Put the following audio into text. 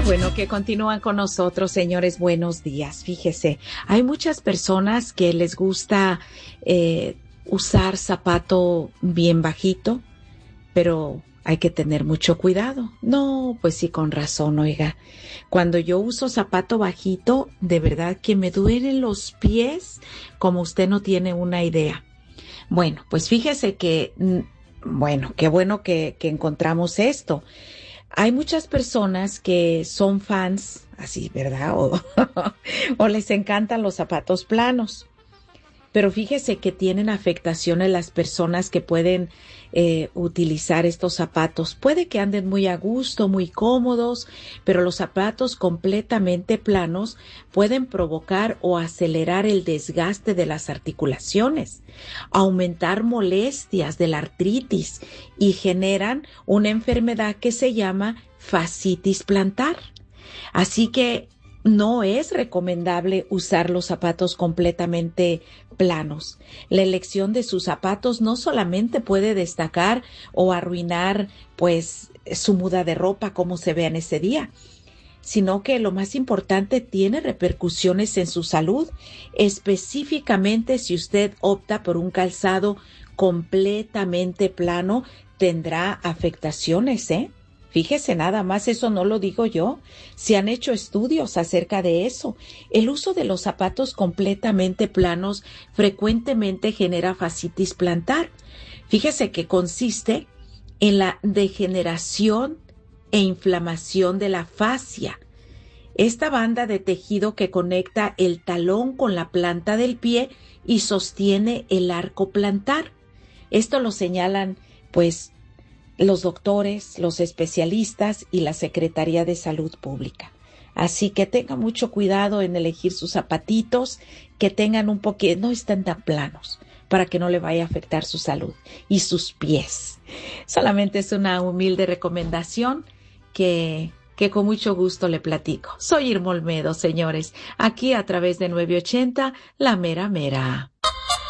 Bueno, que continúan con nosotros, señores. Buenos días. Fíjese, hay muchas personas que les gusta usar zapato bien bajito, pero hay que tener mucho cuidado. No, pues sí, con razón, oiga. Cuando yo uso zapato bajito, de verdad que me duelen los pies como usted no tiene una idea. Bueno, pues fíjese que, bueno, qué bueno que encontramos esto. Hay muchas personas que son fans, así, ¿verdad? O les encantan los zapatos planos. Pero fíjese que tienen afectaciones las personas que pueden utilizar estos zapatos. Puede que anden muy a gusto, muy cómodos, pero los zapatos completamente planos pueden provocar o acelerar el desgaste de las articulaciones, aumentar molestias de la artritis y generan una enfermedad que se llama fascitis plantar. Así que no es recomendable usar los zapatos completamente planos. La elección de sus zapatos no solamente puede destacar o arruinar, pues, su muda de ropa como se vea en ese día, sino que lo más importante, tiene repercusiones en su salud, específicamente si usted opta por un calzado completamente plano, tendrá afectaciones, Fíjese nada más, eso no lo digo yo. Se han hecho estudios acerca de eso. El uso de los zapatos completamente planos frecuentemente genera fascitis plantar. Fíjese que consiste en la degeneración e inflamación de la fascia. Esta banda de tejido que conecta el talón con la planta del pie y sostiene el arco plantar. Esto lo señalan, pues, los doctores, los especialistas y la Secretaría de Salud Pública. Así que tenga mucho cuidado en elegir sus zapatitos, que tengan un poquito, no estén tan planos, para que no le vaya a afectar su salud y sus pies. Solamente es una humilde recomendación que con mucho gusto le platico. Soy Irma Olmedo, señores, aquí a través de 980, La Mera Mera.